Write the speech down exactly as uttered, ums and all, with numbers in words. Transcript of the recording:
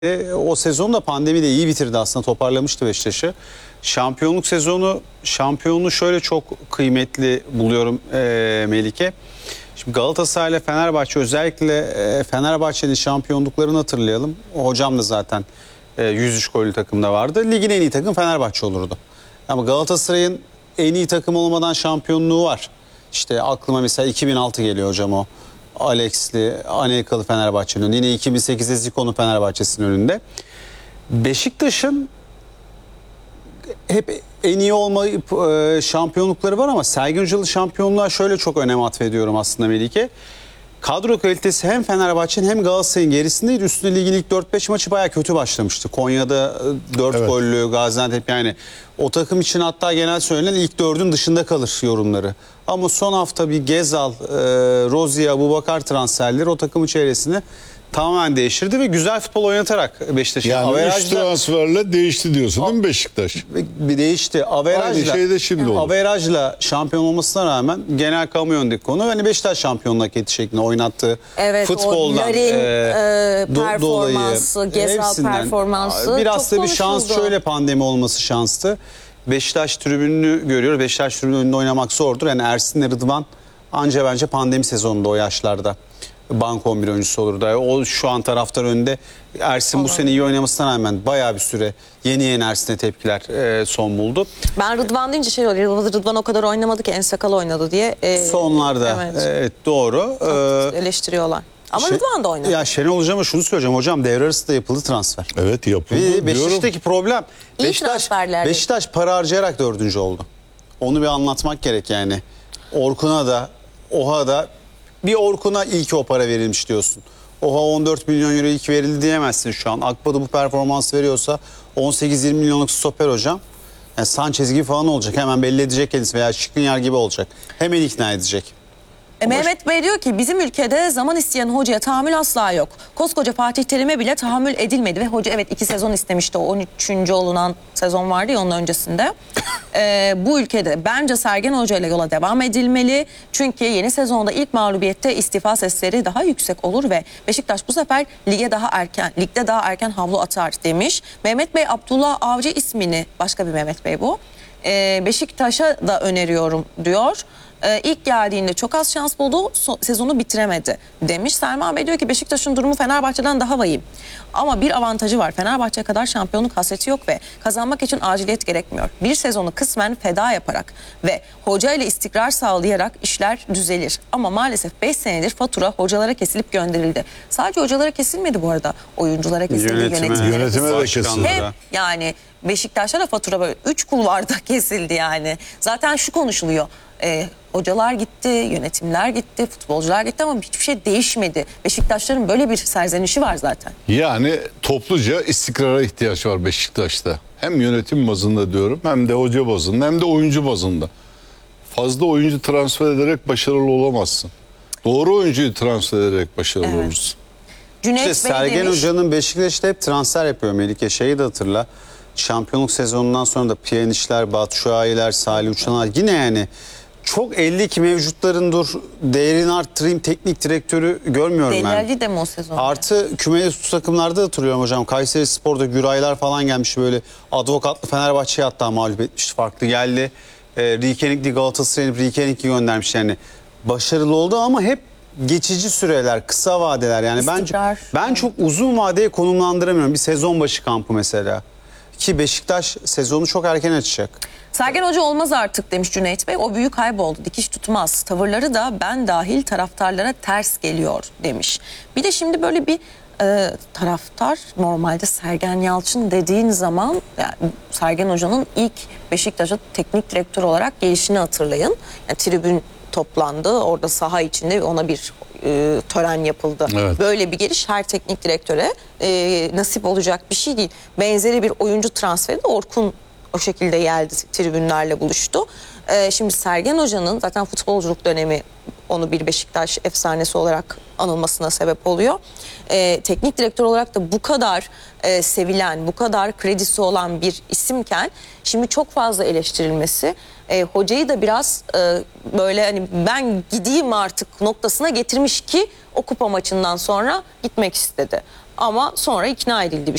E, o sezonu da pandemi de iyi bitirdi aslında, toparlamıştı Beşiktaş'ı. Şampiyonluk sezonu, şampiyonluğu şöyle çok kıymetli buluyorum e, Melike. Şimdi Galatasaray ile Fenerbahçe, özellikle e, Fenerbahçe'nin şampiyonluklarını hatırlayalım. O hocam da zaten e, yüz üç gollü takımda vardı. Ligin en iyi takım Fenerbahçe olurdu. Ama Galatasaray'ın en iyi takım olmadan şampiyonluğu var. İşte aklıma mesela iki bin altı geliyor hocam o. Alex'li, Anelkalı Fenerbahçe'nin önünde. Yine iki bin sekizde Zico'nun Fenerbahçe'sinin önünde. Beşiktaş'ın hep en iyi olma e, şampiyonlukları var ama Sergen Hocalı şampiyonluğa şöyle çok önem atfediyorum aslında Melike. Kadro kalitesi hem Fenerbahçe'nin hem Galatasaray'ın gerisindeydi. Üstüne ligin ilk dört beş maçı bayağı kötü başlamıştı. Konya'da dört evet. gollü, Gaziantep, yani o takım için hatta genel söylenen ilk dördün dışında kalır yorumları. Ama son hafta bir Gezal, e, Rozier, Abubakar transferleri o takımın çevresini tamamen değiştirdi ve güzel futbol oynatarak Beşiktaş'ın yani averajla, üç transferle değişti diyorsun değil mi Beşiktaş? Bir değişti. Averajla, aynı şey de şimdi oldu. Averajla şampiyon olmasına rağmen genel kamuoyundaki konu hani Beşiktaş şampiyonluğu hak etti şeklinde oynattığı evet, futboldan Larin, e, e, performansı, dolayı, Gezal performansı biraz çok da bir şans, şöyle pandemi olması şanstı. Beşiktaş tribününü görüyor. Beşiktaş tribününde oynamak zordur. Yani Ersin'le Rıdvan anca bence pandemi sezonunda o yaşlarda banko on bir oyuncusu olurdu. O şu an taraftar önünde. Ersin Olur. bu sene iyi oynamasına rağmen bayağı bir süre yeni yeni Ersin'e tepkiler e, son buldu. Ben Rıdvan deyince şey oluyor. Rıdvan o kadar oynamadı ki, en sakal oynadı diye. E, Sonlarda evet, evet doğru. Ee, eleştiriyorlar. Ama şey, Rıdvan da oynadı. Ya Şenol Hocam'a şunu söyleyeceğim. Hocam devre arasında yapıldı transfer. Evet yapıldı. Ve Beşiktaş'taki problem. İyi Beşiktaş, Beşiktaş para harcayarak dördüncü oldu. Onu bir anlatmak gerek yani. Orkun'a da, Oha da, bir Orkun'a ilk o para verilmiş diyorsun. Oha on dört milyon euro ilk verildi diyemezsin şu an. Akbaba bu performans veriyorsa on sekiz yirmi milyonluk stoper hocam. Yani Sanchez gibi falan olacak. Hemen belli edecek kendisi, veya Skriniar gibi olacak. Hemen ikna edecek. E, Mehmet Bey diyor ki bizim ülkede zaman isteyen hocaya tahammül asla yok. Koskoca Fatih Terim'e bile tahammül edilmedi ve hoca evet iki sezon istemişti. O on üçüncü olunan sezon vardı ya onun öncesinde. E, bu ülkede bence Sergen Hoca ile yola devam edilmeli. Çünkü yeni sezonda ilk mağlubiyette istifa sesleri daha yüksek olur ve Beşiktaş bu sefer lige daha erken, ligde daha erken havlu atar demiş. Mehmet Bey Abdullah Avcı ismini, başka bir Mehmet Bey bu. E, Beşiktaş'a da öneriyorum diyor. Ee, ilk geldiğinde çok az şans buldu, so sezonu bitiremedi demiş. Selman Bey diyor ki Beşiktaş'ın durumu Fenerbahçe'den daha vahim. Ama bir avantajı var. Fenerbahçe kadar şampiyonluk hasreti yok ve kazanmak için aciliyet gerekmiyor. Bir sezonu kısmen feda yaparak ve hoca ile istikrar sağlayarak işler düzelir. Ama maalesef beş senedir fatura hocalara kesilip gönderildi. Sadece hocalara kesilmedi bu arada. Oyunculara kesildi, yönetime, yönetimlere yönetime de kesildi. Hep yani Beşiktaş'a da fatura böyle üç kulvarda kesildi yani. Zaten şu konuşuluyor. E, hocalar gitti, yönetimler gitti, futbolcular gitti ama hiçbir şey değişmedi. Beşiktaşların böyle bir serzenişi var zaten. Yani topluca istikrara ihtiyaç var Beşiktaş'ta. Hem yönetim bazında diyorum, hem de hoca bazında, hem de oyuncu bazında. Fazla oyuncu transfer ederek başarılı olamazsın. Doğru oyuncuyu transfer ederek başarılı evet. olursun. Cüneyt işte Bey Sergen demiş, Hoca'nın Beşiktaş'ta hep transfer yapıyor Melike. Şeyi de hatırla. Şampiyonluk sezonundan sonra da Pjanic'ler, Batshuayi'ler, Salih Uçanlar, yine yani çok elli iki mevcutların dur değerini arttırayım teknik direktörü görmüyorum Deli ben. Ali de mi o sezon? Artı kümeli takımlarda da hatırlıyorum hocam. Kayseri Spor'da Güraylar falan gelmiş, böyle advokatlı Fenerbahçe'yi hatta mağlup etmişti. Farklı geldi. E, Rikenikli Galatasaray'ın Rikenikli göndermiş yani. Başarılı oldu ama hep geçici süreler, kısa vadeler. Yani İstikrar. ben, ben çok uzun vadeye konumlandıramıyorum. Bir sezon başı kampı mesela. Ki Beşiktaş sezonu çok erken açacak. Sergen Hoca olmaz artık demiş Cüneyt Bey. O büyük kayboldu. Dikiş tutmaz. Tavırları da ben dahil taraftarlara ters geliyor demiş. Bir de şimdi böyle bir e, taraftar, normalde Sergen Yalçın dediğin zaman yani Sergen Hoca'nın ilk Beşiktaş'a teknik direktör olarak gelişini hatırlayın. Yani tribün toplandı. Orada saha içinde ona bir e, tören yapıldı. Evet. Böyle bir geliş her teknik direktöre e, nasip olacak bir şey değil. Benzeri bir oyuncu transferi de Orkun o şekilde geldi, tribünlerle buluştu. Ee, şimdi Sergen Hoca'nın zaten futbolculuk dönemi onu bir Beşiktaş efsanesi olarak anılmasına sebep oluyor. Ee, teknik direktör olarak da bu kadar e, sevilen, bu kadar kredisi olan bir isimken şimdi çok fazla eleştirilmesi e, hocayı da biraz e, böyle hani ben gideyim artık noktasına getirmiş ki o kupa maçından sonra gitmek istedi. ama sonra ikna edildi bir